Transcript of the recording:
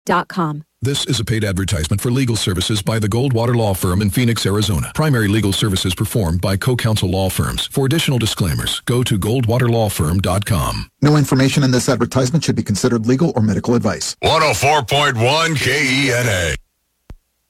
Goldwater.com. This is a paid advertisement for legal services by the Goldwater Law Firm in Phoenix, Arizona. Primary legal services performed by co-counsel law firms. For additional disclaimers, go to goldwaterlawfirm.com. No information in this advertisement should be considered legal or medical advice. 104.1 KENA.